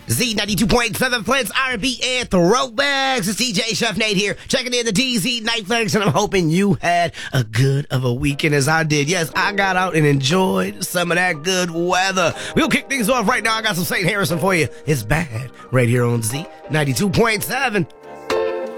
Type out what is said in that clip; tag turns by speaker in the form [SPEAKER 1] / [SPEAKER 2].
[SPEAKER 1] Z92.7 Plants R&B and Throwbacks. It's DJ Chef Nate here, checking in the DZ Night Flags, and I'm hoping you had a good of a weekend as I did. Yes, I got out and enjoyed some of that good weather. We'll kick things off right now. I got some St. Harrison for you. It's bad right here on Z92.7.